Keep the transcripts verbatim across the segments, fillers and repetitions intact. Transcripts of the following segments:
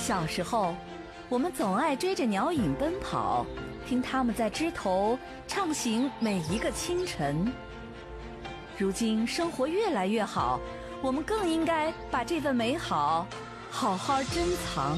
小时候，我们总爱追着鸟影奔跑，听它们在枝头畅行每一个清晨。如今生活越来越好，我们更应该把这份美好好好珍藏。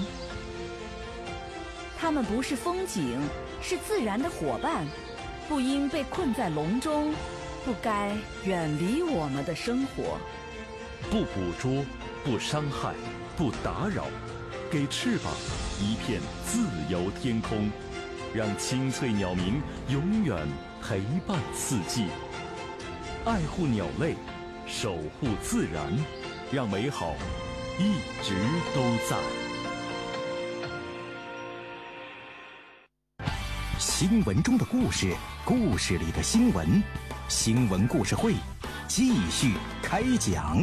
它们不是风景，是自然的伙伴，不应被困在笼中，不该远离我们的生活。 不捕捉，不伤害，不打扰，给翅膀一片自由天空，让清脆鸟鸣永远陪伴四季。爱护鸟类，守护自然，让美好一直都在。 新闻中的故事，故事里的新闻，新闻故事会继续开讲。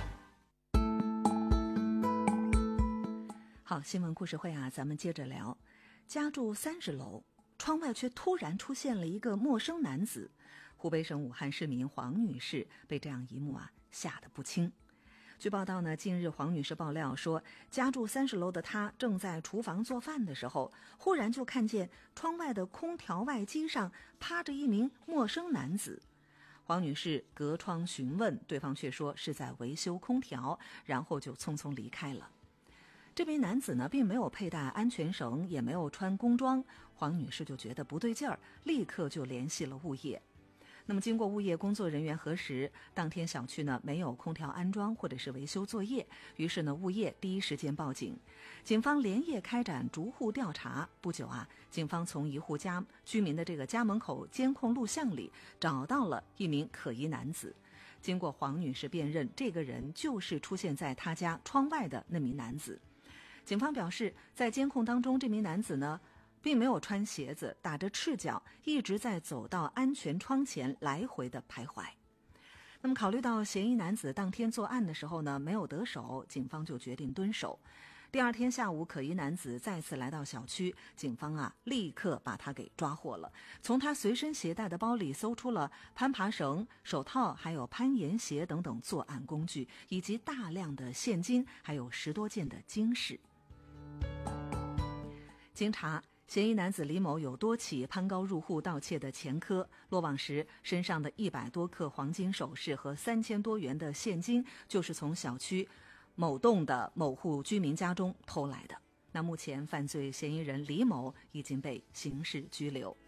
好，新闻故事会啊，咱们接着聊。家住三十楼，窗外却突然出现了一个陌生男子。湖北省武汉市民黄女士被这样一幕啊吓得不轻。据报道呢，近日黄女士爆料说，家住三十楼的她正在厨房做饭的时候，忽然就看见窗外的空调外机上趴着一名陌生男子。黄女士隔窗询问，对方却说是在维修空调，然后就匆匆离开了。这名男子呢，并没有佩戴安全绳，也没有穿工装，黄女士就觉得不对劲儿，立刻就联系了物业。那么经过物业工作人员核实，当天小区呢没有空调安装或者是维修作业，于是呢物业第一时间报警，警方连夜开展逐户调查。不久啊，警方从一户家居民的这个家门口监控录像里找到了一名可疑男子。经过黄女士辨认，这个人就是出现在她家窗外的那名男子。警方表示，在监控当中，这名男子呢并没有穿鞋子，打着赤脚，一直在走到安全窗前来回的徘徊。那么考虑到嫌疑男子当天作案的时候呢没有得手，警方就决定蹲守。第二天下午，可疑男子再次来到小区，警方啊立刻把他给抓获了。从他随身携带的包里搜出了攀爬绳、手套，还有攀岩鞋等等作案工具，以及大量的现金，还有十多件的金饰。经查，嫌疑男子李某有多起攀高入户盗窃的前科，落网时身上的一百多克黄金首饰和三千多元的现金就是从小区某栋的某户居民家中偷来的。那目前犯罪嫌疑人李某已经被刑事拘留。